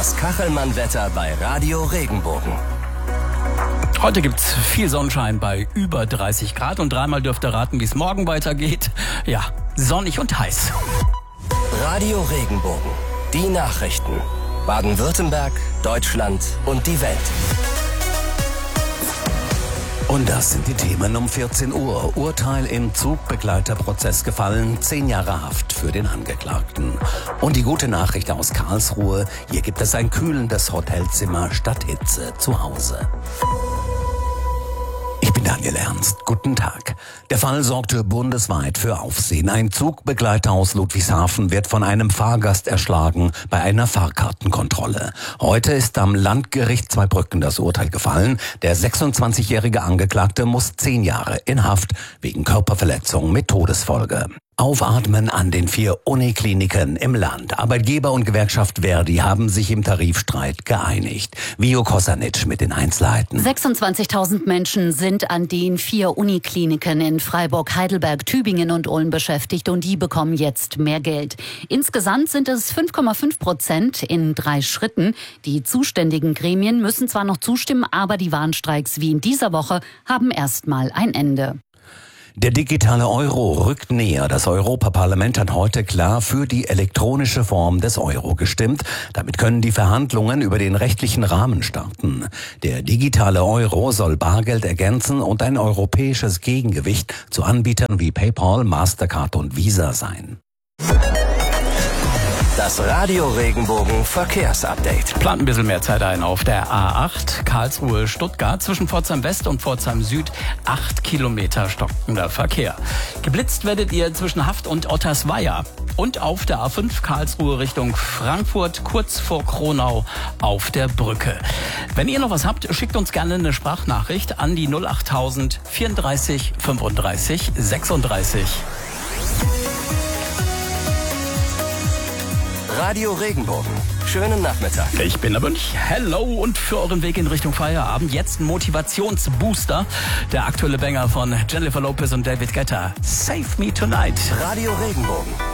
Das Kachelmann-Wetter bei Radio Regenbogen. Heute gibt's viel Sonnenschein bei über 30 Grad und dreimal dürft ihr raten, wie es morgen weitergeht. Ja, sonnig und heiß. Radio Regenbogen. Die Nachrichten. Baden-Württemberg, Deutschland und die Welt. Und das sind die Themen um 14 Uhr. Urteil im Zugbegleiterprozess gefallen, 10 Jahre Haft für den Angeklagten. Und die gute Nachricht aus Karlsruhe, hier gibt es ein kühlendes Hotelzimmer statt Hitze zu Hause. Ich bin Daniel Ernst. Guten Tag. Der Fall sorgte bundesweit für Aufsehen. Ein Zugbegleiter aus Ludwigshafen wird von einem Fahrgast erschlagen bei einer Fahrkartenkontrolle. Heute ist am Landgericht Zweibrücken das Urteil gefallen. Der 26-jährige Angeklagte muss 10 Jahre in Haft wegen Körperverletzung mit Todesfolge. Aufatmen an den 4 Unikliniken im Land. Arbeitgeber und Gewerkschaft Verdi haben sich im Tarifstreit geeinigt. Vio Kosanic mit den Einzelheiten. 26.000 Menschen sind an den 4 Unikliniken in Freiburg, Heidelberg, Tübingen und Ulm beschäftigt und die bekommen jetzt mehr Geld. Insgesamt sind es 5,5% in 3 Schritten. Die zuständigen Gremien müssen zwar noch zustimmen, aber die Warnstreiks wie in dieser Woche haben erstmal ein Ende. Der digitale Euro rückt näher. Das Europaparlament hat heute klar für die elektronische Form des Euro gestimmt. Damit können die Verhandlungen über den rechtlichen Rahmen starten. Der digitale Euro soll Bargeld ergänzen und ein europäisches Gegengewicht zu Anbietern wie PayPal, Mastercard und Visa sein. Das Radio Regenbogen Verkehrsupdate. Plant ein bisschen mehr Zeit ein auf der A8 Karlsruhe-Stuttgart zwischen Pforzheim West und Pforzheim Süd. 8 Kilometer stockender Verkehr. Geblitzt werdet ihr zwischen Haft und Ottersweier. Und auf der A5 Karlsruhe Richtung Frankfurt kurz vor Kronau auf der Brücke. Wenn ihr noch was habt, schickt uns gerne eine Sprachnachricht an die 08000 34 35 36. Radio Regenbogen. Schönen Nachmittag. Ich bin der Mönch. Hello und für euren Weg in Richtung Feierabend jetzt ein Motivationsbooster. Der aktuelle Banger von Jennifer Lopez und David Guetta. Save Me Tonight. Radio Regenbogen.